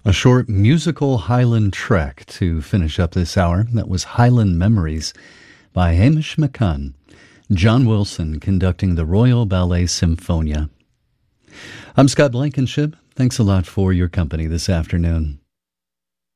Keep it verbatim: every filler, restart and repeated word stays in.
A short musical Highland trek to finish up this hour. That was Highland Memories by Hamish McCunn. John Wilson conducting the Royal Ballet Symphonia. I'm Scott Blankenship. Thanks a lot for your company this afternoon.